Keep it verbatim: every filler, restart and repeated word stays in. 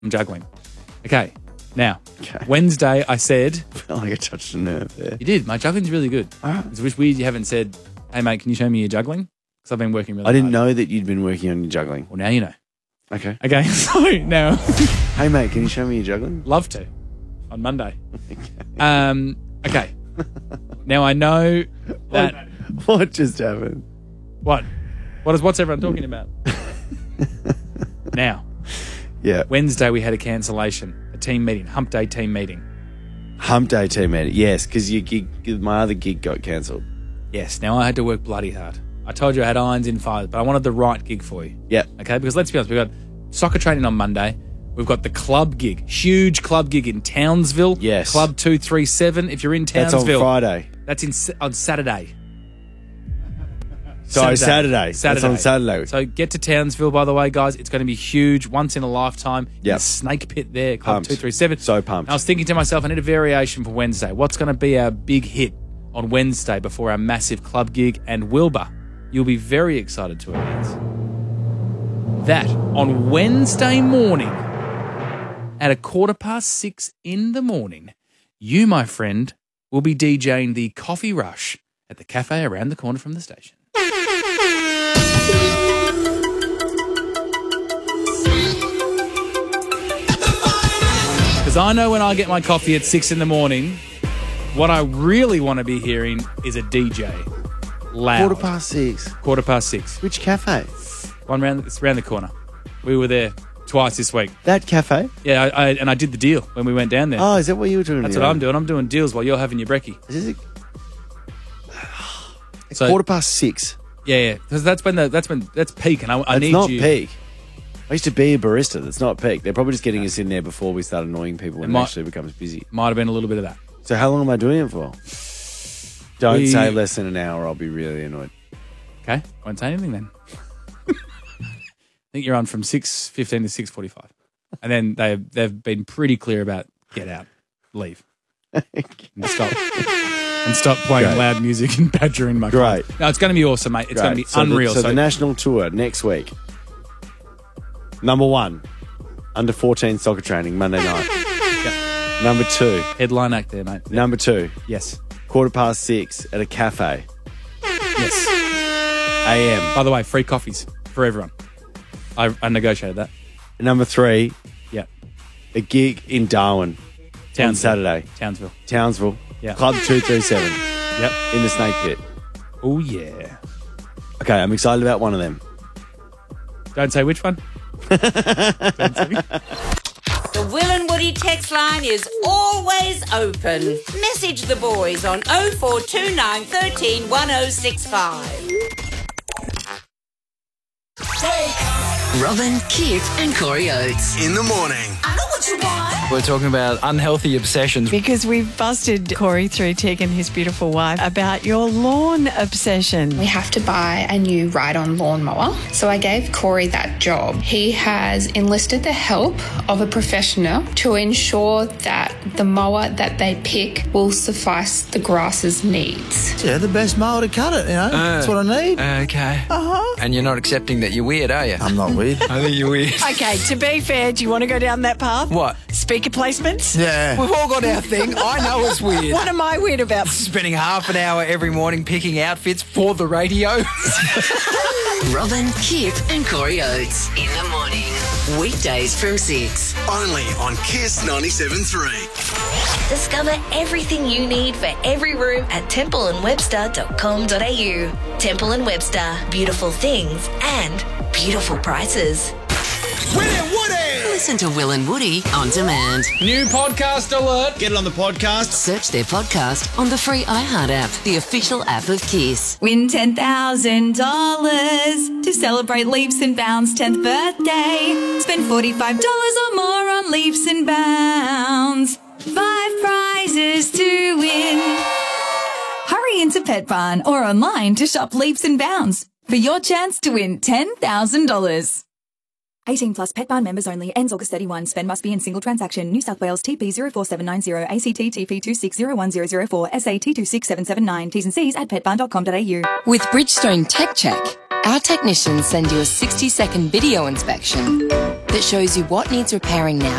I'm juggling. Okay. Now, Okay. Wednesday I said... I feel like I touched a nerve there. You did. My juggling's really good. All right. It's weird you haven't said, hey, mate, can you show me your juggling? Because I've been working really I didn't hard. know that you'd been working on your juggling. Well, now you know. Okay. Okay, so now... Hey, mate, can you show me your juggling? Love to. On Monday. um. Okay. Now I know that... What, what just happened? What? What is? What's everyone talking about? Now, Yeah. Wednesday we had a cancellation, a team meeting, hump day team meeting. Hump day team meeting. Yes, because your gig, my other gig got cancelled. Yes, now I had to work bloody hard. I told you I had irons in fires, but I wanted the right gig for you. Yeah. Okay, because let's be honest, we've got soccer training on Monday. We've got the club gig, huge club gig in Townsville. Yes. Club two three seven. If you're in That's Townsville. on Friday. That's in, on Saturday. Sorry, Saturday. Saturday. That's on Saturday. So get to Townsville, by the way, guys. It's going to be huge, once in a lifetime. Yep. The Snake Pit there, Club Pumped. two three seven. So pumped. I was thinking to myself, I need a variation for Wednesday. What's going to be our big hit on Wednesday before our massive club gig? And Wilbur, you'll be very excited to announce that on Wednesday morning at a quarter past six in the morning, you, my friend, will be DJing the Coffee Rush at the cafe around the corner from the station. Because I know when I get my coffee at six in the morning, what I really want to be hearing is a D J. Loud. Quarter past six. Quarter past six. Which cafe? One round, it's around the corner. We were there twice this week. That cafe? Yeah, I, I, and I did the deal when we went down there. Oh, is that what you were doing? That's what I'm doing. I'm doing deals while you're having your brekkie. Is this a, So- quarter past six? Yeah, yeah. Because that's when the that's when that's peak, and I, I It's need not you. peak. I used to be a barista. That's not peak. They're probably just getting us in there before we start annoying people when it, might- actually becomes busy. Might have been a little bit of that. So how long am I doing it for? Don't We- say less than an hour. I'll be really annoyed. Okay, won't say anything then. I think you're on from six fifteen to six forty-five, and then they they've been pretty clear about get out, leave, and stop, and stop playing Great. loud music and badgering my Great. clients. No, it's going to be awesome, mate. It's going to be Great. So the- unreal. So, the national tour next week. Number one, under fourteen soccer training Monday night. Yep. Number two, Headline act there, mate. number two, Yes, quarter past six at a cafe. yes. A M. By the way, free coffees for everyone. I, I negotiated that. Number three, Yeah, a gig in Darwin on Townsville. Saturday. Townsville. Townsville. Yeah. Club two three seven Yep. in the Snake Pit. Oh yeah. Okay, I'm excited about one of them. Don't say which one. Don't say. The Will and Woody text line is always open. Message the boys on oh four two nine, one three, one oh six five. Robin, Kip and Corey Oates. In the morning. I know what you want. We're talking about unhealthy obsessions. Because we've busted Corey through Tig and his beautiful wife about your lawn obsession. We have to buy a new ride-on lawnmower. So I gave Corey that job. He has enlisted the help of a professional to ensure that the mower that they pick will suffice the grass's needs. Yeah, the best mower to cut it, you know. That's what I need. Okay. Uh-huh. And you're not accepting that you're weird, are you? I'm not weird. I think you're weird. Okay, to be fair, do you want to go down that path? What? Speaker placements? Yeah. We've all got our thing. I know it's weird. What am I weird about? Spending half an hour every morning picking outfits for the radio. Robin, Kip and Corey Oates. In the morning. Weekdays from six. Only on Kiss ninety-seven point three. Discover everything you need for every room at temple and webster dot com dot a u. Temple and Webster. Beautiful things and beautiful prices. Willie Woody! Listen to Will and Woody on demand. New podcast alert. Get it on the podcast. Search their podcast on the free iHeart app, the official app of Kiss. Win ten thousand dollars to celebrate Leaps and Bounds' tenth birthday. Spend forty-five dollars or more on Leaps and Bounds. Five prizes to win. Hurry into Pet Barn or online to shop Leaps and Bounds for your chance to win ten thousand dollars. eighteen plus Pet Barn members only. Ends August thirty-first. Spend must be in single transaction. New South Wales T P zero four seven nine zero. A C T T P two six zero one zero zero four. S A T two six seven seven nine. T's and C's at pet barn dot com dot a u. With Bridgestone Tech Check, our technicians send you a sixty second video inspection that shows you what needs repairing now